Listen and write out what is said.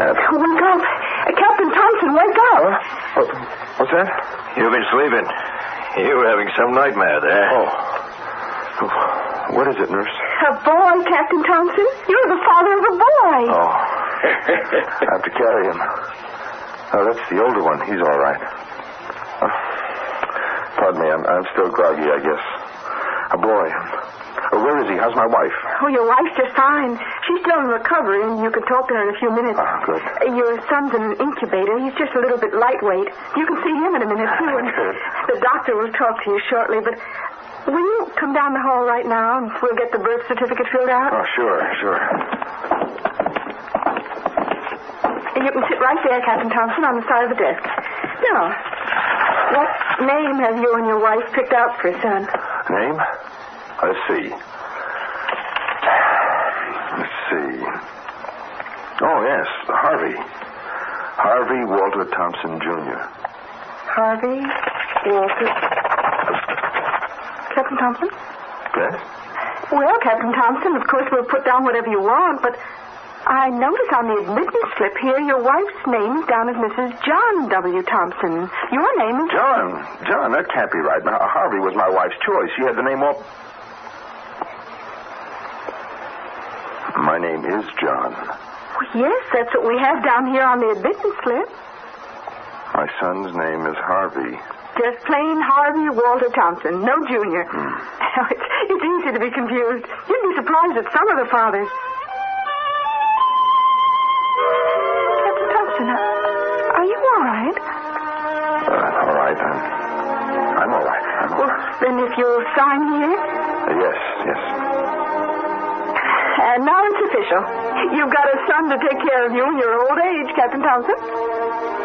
have. Wake up. Captain Thompson, wake up. What's that? You've been sleeping. You were having some nightmare there. Oh. What is it, nurse? A boy, Captain Thompson. You're the father of a boy. Oh. I have to carry him. Oh, that's the older one. He's all right. Pardon me. I'm still groggy, I guess. A boy. Where is he? How's my wife? Oh, your wife's just fine. She's still in recovery, and you can talk to her in a few minutes. Oh, good. Your son's in an incubator. He's just a little bit lightweight. You can see him in a minute, too. And Good. the doctor will talk to you shortly, but will you come down the hall right now, and we'll get the birth certificate filled out? Oh, sure. You can sit right there, Captain Thompson, on the side of the desk. Now, what name have you and your wife picked out for a son? Name? Let's see. Oh, yes, Harvey. Harvey Walter Thompson, Jr. Harvey Walter... Captain Thompson? Yes? Well, Captain Thompson, of course we'll put down whatever you want, but I notice on the admittance slip here your wife's name is down as Mrs. John W. Thompson. Your name is... John, that can't be right. Now, Harvey was my wife's choice. She had the name all... My name is John. Well, yes, that's what we have down here on the admittance slip. My son's name is Harvey. Just plain Harvey Walter Thompson, no junior. It's easy to be confused. You'd be surprised at some of the fathers. Captain Thompson, are you all right? All right. I'm all right. Well, then if you'll sign here. Yes. And now it's official. You've got a son to take care of you in your old age, Captain Thompson.